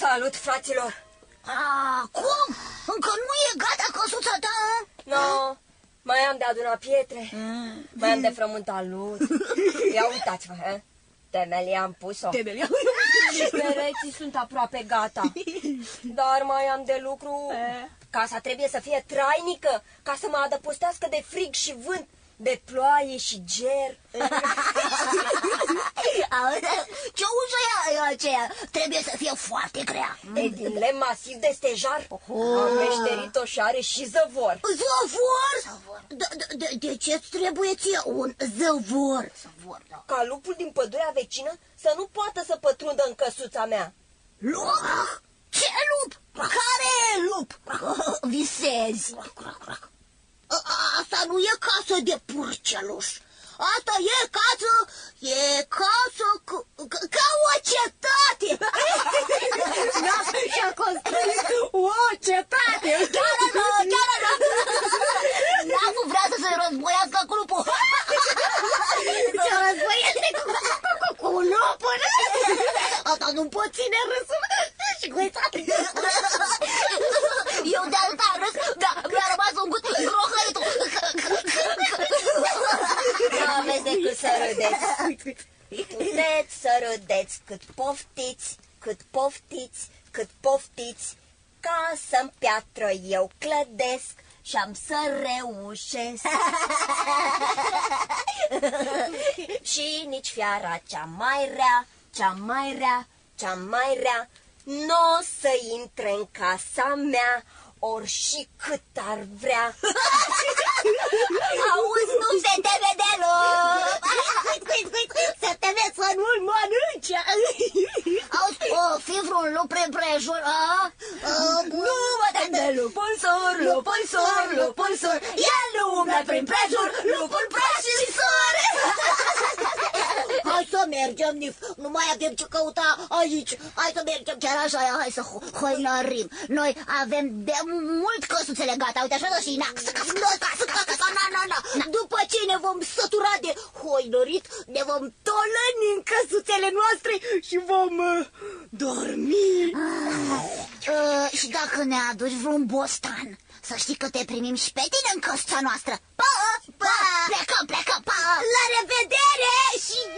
Salut, fraților! Cum? Încă nu e gata căsuța ta? No, mai am de adunat pietre, mai am de frământat lut. Ia uitați-vă, temelia am pus-o. Și pereții sunt aproape gata. Dar mai am de lucru. Casa trebuie să fie trainică, ca să mă adăpostească de frig și vânt, de ploaie și ger. Ce ușă e aceea? Trebuie să fie foarte grea. E din lemn masiv de stejar. Am meșterit-o și are și zăvor. Zăvor? De ce-ți trebuie ție un zăvor? Ca lupul din pădurea vecină să nu poată să pătrundă în căsuța mea. Lup? Ce lup? Care lup? Visezi. Asta nu e casă de purceluș. Asta e casă ca o cetate. Și-a construit o cetate. Chiar așa. N-a vrea să se războiască cu lupul. Se războiește cu lupul. Asta nu pot ține râsul. Și guițat. Eu de atâta râs, dar mi-a rămas un gust grohăitul. Nu aveți decât să râdeți. Puteți să râdeți cât poftiți, cât poftiți, ca să-mi piatră eu clădesc și am să reușesc. Și nici fiara cea mai rea, n-o să intre în casa mea, ori și cât ar vrea. Auzi, nu se teme deloc. Se teme să nu-l mănânce. Auzi, fi vreun lup prin prejur? Nu mă tem de lupul sur. El nu umblă prin prejur, lupul prăjitor. Hai să mergem, Nif, nu mai avem ce căuta aici. Hai să mergem chiar așa, hai să hoinărim. Noi avem de mult căsuțele gata, uite așa și După ce ne vom sătura de hoinărit, ne vom tolăni în căsuțele noastre și vom dormi. Și dacă ne aduci vreun bostan, să știi că te primim și pe tine în căsuța noastră. Plecăm, pa! La revedere și